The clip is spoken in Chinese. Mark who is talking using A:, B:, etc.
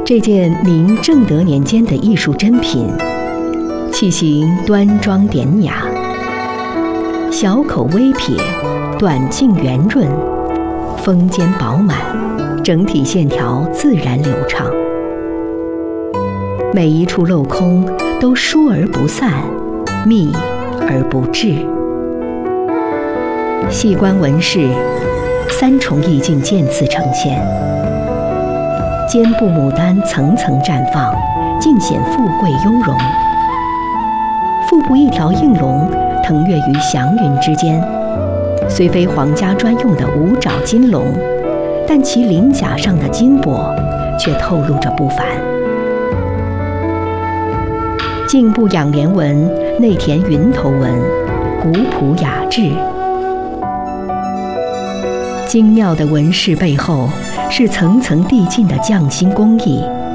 A: 这件明正德年间的艺术珍品，器形端庄典雅，小口微撇，短径圆润，峰尖饱满，整体线条自然流畅，每一处镂空都疏而不散，密而不滞。细观纹饰，三重意境渐次呈现。肩部牡丹层层绽放，尽显富贵雍容。腹部一条应龙腾跃于祥云之间，虽非皇家专用的五爪金龙，但其鳞甲上的金箔却透露着不凡。颈部仰莲纹内填云头纹，古朴雅致。精妙的纹饰背后，是层层递进的匠心工艺，